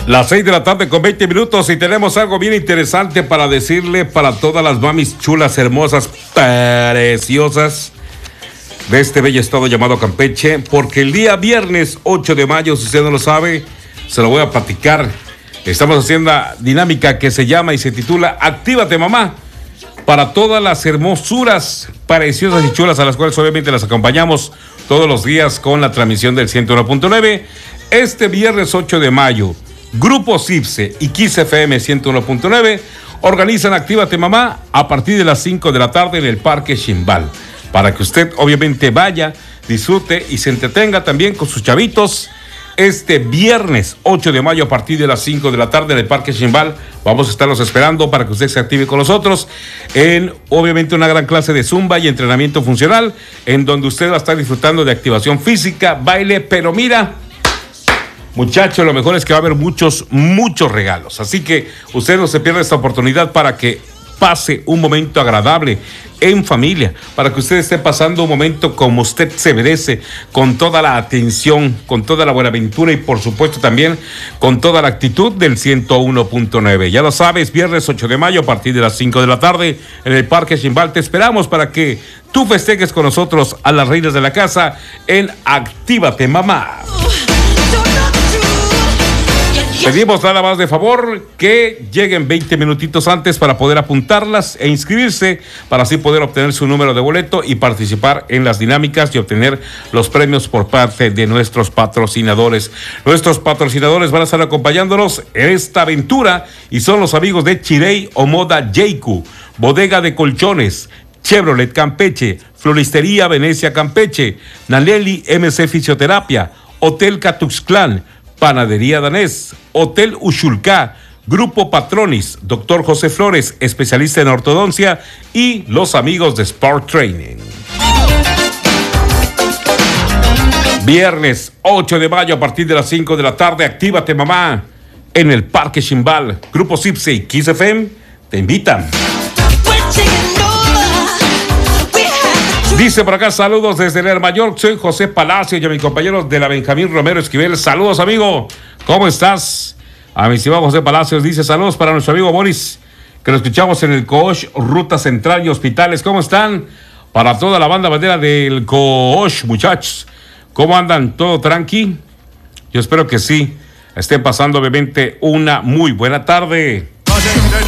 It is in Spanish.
Las 6 de la tarde con 20 minutos y tenemos algo bien interesante para decirle para todas las mamis chulas, hermosas, preciosas de este bello estado llamado Campeche, porque el día viernes 8 de mayo, si usted no lo sabe, se lo voy a platicar. Estamos haciendo una dinámica que se llama y se titula Actívate, mamá, para todas las hermosuras preciosas y chulas a las cuales obviamente las acompañamos todos los días con la transmisión del 101.9. Este viernes 8 de mayo, Grupo CIPSE y Kiss FM 101.9 organizan Actívate, mamá, a partir de las 5 de la tarde en el Parque Ximbal, para que usted obviamente vaya, disfrute y se entretenga también con sus chavitos. Este viernes 8 de mayo a partir de las 5 de la tarde en el Parque Ximbal vamos a estarlos esperando para que usted se active con nosotros en obviamente una gran clase de zumba y entrenamiento funcional, en donde usted va a estar disfrutando de activación física, baile, pero mira, muchachos, lo mejor es que va a haber muchos regalos. Así que usted no se pierda esta oportunidad para que pase un momento agradable en familia, para que usted esté pasando un momento como usted se merece, con toda la atención, con toda la buenaventura y por supuesto también con toda la actitud del 101.9. Ya lo sabes, viernes 8 de mayo a partir de las 5 de la tarde en el Parque Ximbal. Te esperamos para que tú festejes con nosotros a las reinas de la casa en Actívate, mamá. Pedimos nada más de favor que lleguen 20 minutitos antes para poder apuntarlas e inscribirse, para así poder obtener su número de boleto y participar en las dinámicas y obtener los premios por parte de nuestros patrocinadores. Nuestros patrocinadores van a estar acompañándonos en esta aventura y son los amigos de Chirey Omoda Jeiku, Bodega de Colchones, Chevrolet Campeche, Floristería Venecia Campeche, Naleli MC Fisioterapia, Hotel Catuxclán, Panadería Danés, Hotel Ushulká, Grupo Patronis, Dr. José Flores, especialista en ortodoncia, y los amigos de Sport Training. Viernes 8 de mayo a partir de las 5 de la tarde, Actívate, mamá, en el Parque Ximbal. Grupo CIPSE y Kiss FM te invitan. Dice por acá, saludos desde Nueva York, soy José Palacio y a mis compañeros de la Benjamín Romero Esquivel. Saludos, amigo, ¿cómo estás? A mi estimado José Palacios dice, saludos para nuestro amigo Boris, que lo escuchamos en el Coosh, Ruta Central y Hospitales. ¿Cómo están? Para toda la banda bandera del Coosh, muchachos, ¿cómo andan? ¿Todo tranqui? Yo espero que sí, estén pasando obviamente una muy buena tarde.